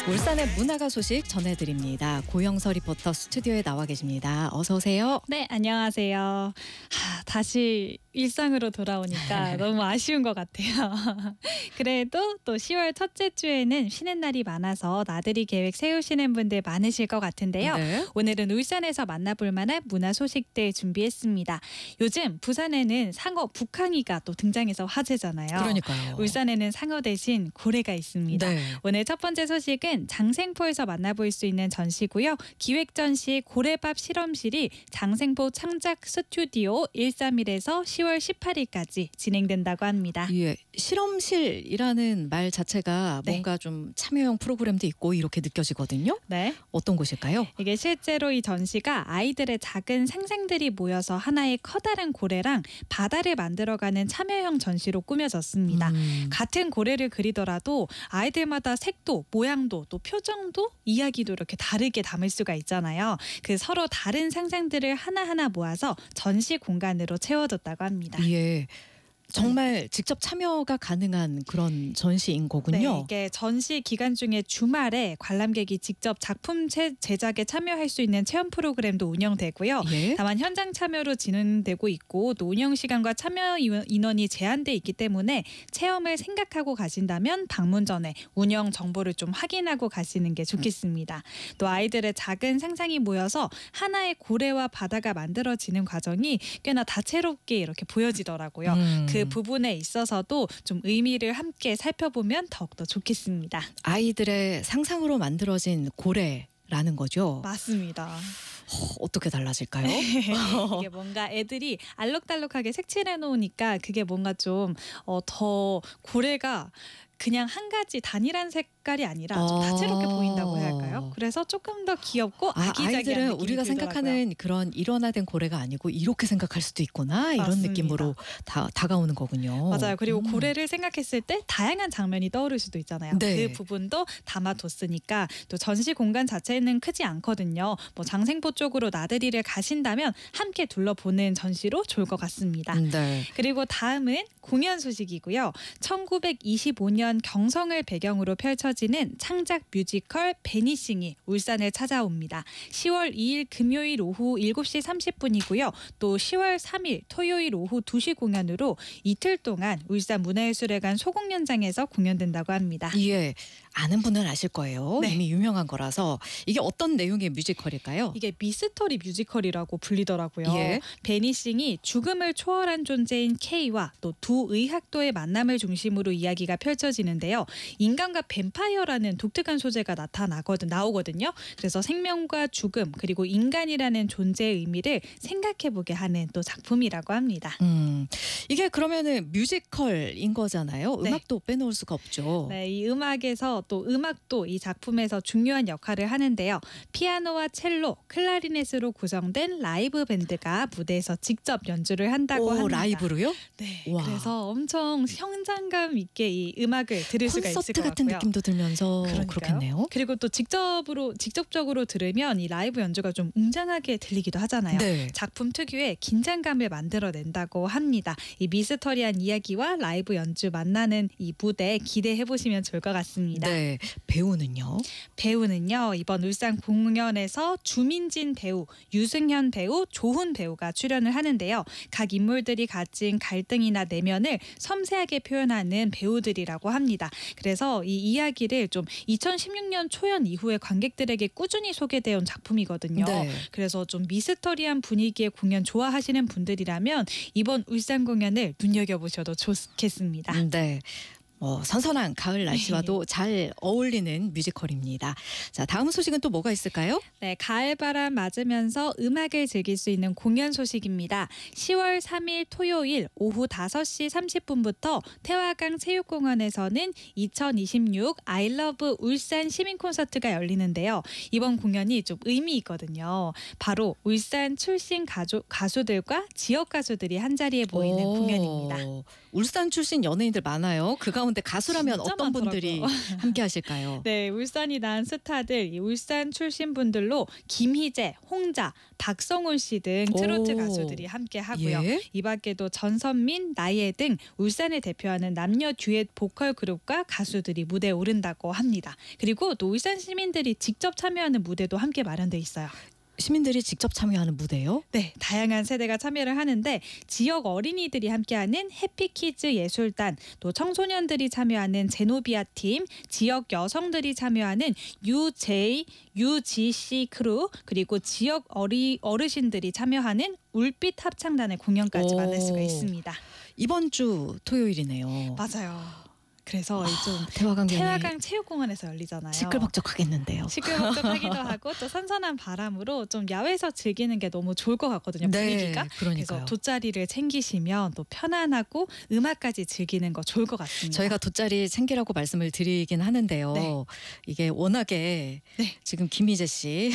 울산의 문화가 소식 전해드립니다. 고영서 리포터 스튜디오에 나와 계십니다. 어서 오세요. 네, 안녕하세요. 다시 일상으로 돌아오니까 너무 아쉬운 것 같아요. 그래도 또 10월 첫째 주에는 쉬는 날이 많아서 나들이 계획 세우시는 분들 많으실 것 같은데요. 네. 오늘은 울산에서 만나볼 만한 문화 소식들 준비했습니다. 요즘 부산에는 상어 북항이가 또 등장해서 화제잖아요. 그러니까요. 울산에는 상어 대신 고래가 있습니다. 네. 오늘 첫 번째 소식은 장생포에서 만나볼 수 있는 전시고요. 기획전시 고래밥 실험실이 장생포 창작 스튜디오 131에서 10월 18일까지 진행된다고 합니다. 예, 실험실이라는 말 자체가 네. 뭔가 좀 참여형 프로그램도 있고 이렇게 느껴지거든요. 네. 어떤 곳일까요? 이게 실제로 이 전시가 아이들의 작은 생생들이 모여서 하나의 커다란 고래랑 바다를 만들어가는 참여형 전시로 꾸며졌습니다. 같은 고래를 그리더라도 아이들마다 색도, 모양도, 또 표정도, 이야기도 이렇게 다르게 담을 수가 있잖아요. 그 서로 다른 상상들을 하나하나 모아서 전시 공간으로 채워뒀다고 합니다. 예. 정말 직접 참여가 가능한 그런 전시인 거군요. 네, 이게 전시 기간 중에 주말에 관람객이 직접 작품 제작에 참여할 수 있는 체험 프로그램도 운영되고요. 예. 다만 현장 참여로 진행되고 있고 또 운영 시간과 참여 인원이 제한돼 있기 때문에 체험을 생각하고 가신다면 방문 전에 운영 정보를 좀 확인하고 가시는 게 좋겠습니다. 또 아이들의 작은 상상이 모여서 하나의 고래와 바다가 만들어지는 과정이 꽤나 다채롭게 이렇게 보여지더라고요. 그 부분에 있어서도 좀 의미를 함께 살펴보면 더욱더 좋겠습니다. 아이들의 상상으로 만들어진 고래라는 거죠. 맞습니다. 어떻게 달라질까요? 이게 뭔가 애들이 알록달록하게 색칠해 놓으니까 그게 뭔가 좀 더 고래가 그냥 한 가지 단일한 색깔이 아니라 좀 다채롭게 보인다고 해야 할까요? 그래서 조금 더 귀엽고 아기자기한 아이들은 느낌이 우리가 들더라고요. 생각하는 그런 일원화된 고래가 아니고 이렇게 생각할 수도 있구나 이런 맞습니다. 느낌으로 다가오는 거군요. 맞아요. 그리고 고래를 생각했을 때 다양한 장면이 떠오를 수도 있잖아요. 네. 그 부분도 담아뒀으니까 또 전시 공간 자체는 크지 않거든요. 뭐 장생포 쪽으로 나들이를 가신다면 함께 둘러보는 전시로 좋을 것 같습니다. 네. 그리고 다음은 공연 소식이고요. 1925년 경성을 배경으로 펼쳐지는 창작 뮤지컬 베니싱이 울산을 찾아옵니다. 10월 2일 금요일 오후 7시 30분이고요. 또 10월 3일 토요일 오후 2시 공연으로 이틀 동안 울산 문화예술회관 소공연장에서 공연된다고 합니다. 예, 아는 분은 아실 거예요. 네. 이미 유명한 거라서. 이게 어떤 내용의 뮤지컬일까요? 이게 미스터리 뮤지컬이라고 불리더라고요. 예. 베니싱이 죽음을 초월한 존재인 K와 또 두 의학도의 만남을 중심으로 이야기가 펼쳐지는데요. 인간과 뱀파이어라는 독특한 소재가 나오거든요. 그래서 생명과 죽음 그리고 인간이라는 존재의 의미를 생각해보게 하는 또 작품이라고 합니다. 이게 그러면은 뮤지컬인 거잖아요. 네. 음악도 빼놓을 수가 없죠. 네, 이 음악에서 또 음악도 이 작품에서 중요한 역할을 하는데요. 피아노와 첼로, 클라리넷으로 구성된 라이브 밴드가 무대에서 직접 연주를 한다고 합니다. 라이브로요? 네, 와. 그래서 엄청 현장감 있게 이 음악을 들을 수가 있을 콘서트 것 같은 같고요. 느낌도 들면서 그러니까요. 그렇겠네요. 그리고 또 직접적으로 들으면 이 라이브 연주가 좀 웅장하게 들리기도 하잖아요. 네. 작품 특유의 긴장감을 만들어낸다고 합니다. 이 미스터리한 이야기와 라이브 연주 만나는 이 무대 기대해 보시면 좋을 것 같습니다. 네. 배우는요? 배우는요. 이번 울산 공연에서 주민진 배우, 유승현 배우, 조훈 배우가 출연을 하는데요. 각 인물들이 가진 갈등이나 내면을 섬세하게 표현하는 배우들이라고 합니다. 그래서 이 이야기를 좀 2016년 초연 이후에 관객들에게 꾸준히 소개되어 온 작품이거든요. 네. 그래서 좀 미스터리한 분위기의 공연 좋아하시는 분들이라면 이번 울산 공연을 눈여겨보셔도 좋겠습니다. 네. 선선한 가을 날씨와도 잘 어울리는 뮤지컬입니다. 자, 다음 소식은 또 뭐가 있을까요? 네, 가을바람 맞으면서 음악을 즐길 수 있는 공연 소식입니다. 10월 3일 토요일 오후 5시 30분부터 태화강 체육공원에서는 2026 I Love 울산 시민 콘서트가 열리는데요. 이번 공연이 좀 의미 있거든요. 바로 울산 출신 가수들과 지역 가수들이 한자리에 모이는 공연입니다. 울산 출신 연예인들 많아요. 그 가운데 가운데 가수라면 진짜 어떤 분들이 많더라고요. 함께 하실까요? 네, 울산이 낳은 스타들, 이 울산 출신 분들로 김희재, 홍자, 박성훈 씨 등 트로트 오. 가수들이 함께 하고요. 예. 이 밖에도 전선민, 나예 등 울산을 대표하는 남녀 듀엣 보컬 그룹과 가수들이 무대에 오른다고 합니다. 그리고 또 울산 시민들이 직접 참여하는 무대도 함께 마련돼 있어요. 시민들이 직접 참여하는 무대요? 네, 다양한 세대가 참여를 하는데 지역 어린이들이 함께하는 해피키즈 예술단, 또 청소년들이 참여하는 제노비아 팀, 지역 여성들이 참여하는 UGC 크루, 그리고 지역 어르신들이 참여하는 울빛 합창단의 공연까지 오. 만날 수가 있습니다. 이번 주 토요일이네요. 맞아요. 그래서 좀 태화강변이 태화강 체육공원에서 열리잖아요. 시끌벅적하겠는데요. 시끌벅적하기도 하고 또 선선한 바람으로 좀 야외에서 즐기는 게 너무 좋을 것 같거든요. 분위기가. 그래서 그러니까요. 돗자리를 챙기시면 또 편안하고 음악까지 즐기는 거 좋을 것 같습니다. 저희가 돗자리 챙기라고 말씀을 드리긴 하는데요. 네. 이게 워낙에 네. 지금 김희재 씨,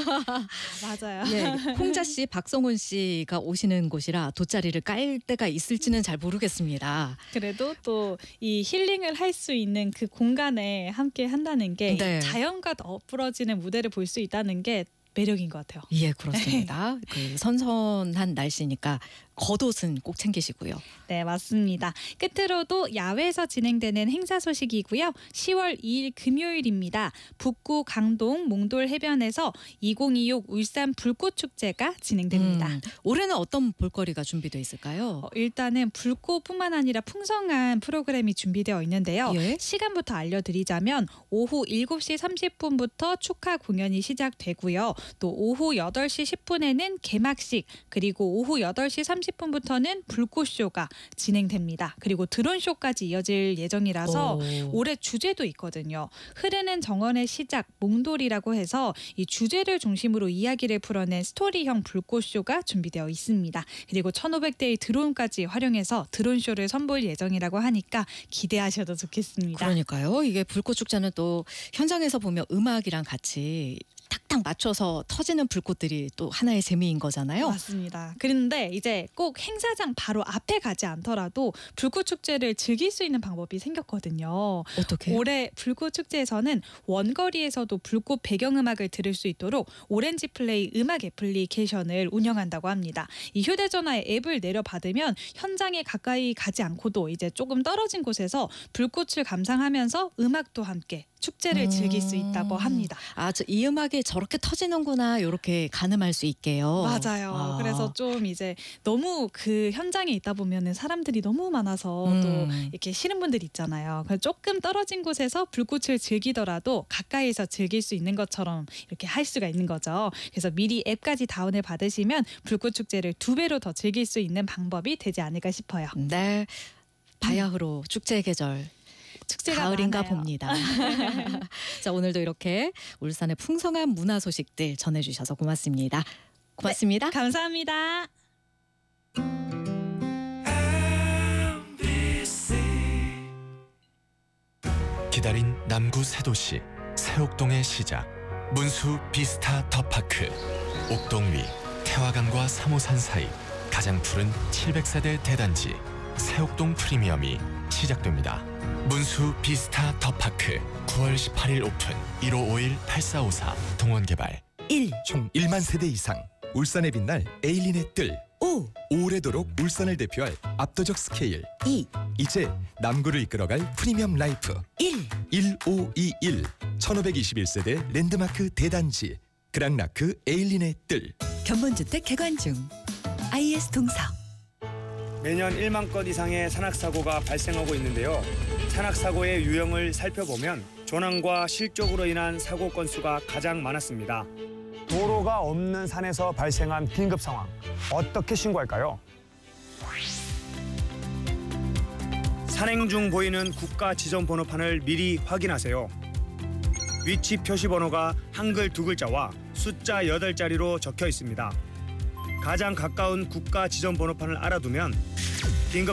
맞아요. 예, 홍자 씨, 박성훈 씨가 오시는 곳이라 돗자리를 깔 때가 있을지는 잘 모르겠습니다. 그래도 또 이 힐링을 할 수 있는 그 공간에 함께 한다는 게 네. 자연과 어우러지는 무대를 볼 수 있다는 게 매력인 것 같아요. 예, 그렇습니다. 그 선선한 날씨니까 겉옷은 꼭 챙기시고요. 네, 맞습니다. 끝으로도 야외에서 진행되는 행사 소식이고요. 10월 2일 금요일입니다. 북구 강동 몽돌 해변에서 2026 울산 불꽃축제가 진행됩니다. 올해는 어떤 볼거리가 준비되어 있을까요? 일단은 불꽃뿐만 아니라 풍성한 프로그램이 준비되어 있는데요. 예. 시간부터 알려드리자면 오후 7시 30분부터 축하 공연이 시작되고요. 또 오후 8시 10분에는 개막식, 그리고 오후 8시 30분부터는 불꽃쇼가 진행됩니다. 그리고 드론쇼까지 이어질 예정이라서 오. 올해 주제도 있거든요. 흐르는 정원의 시작, 몽돌이라고 해서 이 주제를 중심으로 이야기를 풀어낸 스토리형 불꽃쇼가 준비되어 있습니다. 그리고 1,500대의 드론까지 활용해서 드론쇼를 선보일 예정이라고 하니까 기대하셔도 좋겠습니다. 그러니까요. 이게 불꽃축제는 또 현장에서 보면 음악이랑 같이 탁탁 맞춰서 터지는 불꽃들이 또 하나의 재미인 거잖아요. 맞습니다. 그런데 이제 꼭 행사장 바로 앞에 가지 않더라도 불꽃축제를 즐길 수 있는 방법이 생겼거든요. 어떻게? 올해 불꽃축제에서는 원거리에서도 불꽃 배경음악을 들을 수 있도록 오렌지 플레이 음악 애플리케이션을 운영한다고 합니다. 이 휴대전화에 앱을 내려받으면 현장에 가까이 가지 않고도 이제 조금 떨어진 곳에서 불꽃을 감상하면서 음악도 함께 축제를 즐길 수 있다고 합니다. 아, 이 음악이 저렇게 터지는구나, 이렇게 가늠할 수 있게요. 맞아요. 아. 그래서 좀 이제 너무 그 현장에 있다 보면은 사람들이 너무 많아서 또 이렇게 싫은 분들 있잖아요. 그래서 조금 떨어진 곳에서 불꽃을 즐기더라도 가까이서 즐길 수 있는 것처럼 이렇게 할 수가 있는 거죠. 그래서 미리 앱까지 다운을 받으시면 불꽃 축제를 2배로 더 즐길 수 있는 방법이 되지 않을까 싶어요. 네, 바야흐로 축제의 계절. 축제가 가을인가 많아요. 봅니다. 자, 오늘도 이렇게 울산의 풍성한 문화 소식들 전해주셔서 고맙습니다. 고맙습니다. 감사합니다. 기다린 남구 새도시 새옥동의 시작, 문수 비스타 더파크. 옥동 위 태화강과 3호산 사이 가장 푸른 700세대 대단지 새옥동 프리미엄이 시작됩니다. 문수 비스타 더파크 9월 18일 오픈. 1551-8454 동원개발. 1. 총 1만 세대 이상 울산에 빛날 에일린의 뜰. 5. 오래도록 울산을 대표할 압도적 스케일. 2. 이제 남구를 이끌어갈 프리미엄 라이프. 1. 1521 1521세대 랜드마크 대단지 그랑라크 에일린의 뜰. 견본주택 개관 중. IS 동서. 매년 1만 건 이상의 산악사고가 발생하고 있는데요. 산악사고의 유형을 살펴보면 조난과 실족으로 인한 사고 건수가 가장 많았습니다. 도로가 없는 산에서 발생한 긴급 상황, 어떻게 신고할까요? 산행 중 보이는 국가 지정 번호판을 미리 확인하세요. 위치 표시 번호가 한글 2글자와 숫자 8자리로 적혀 있습니다. 가장 가까운 국가 지정 번호판을 알아두면 긴급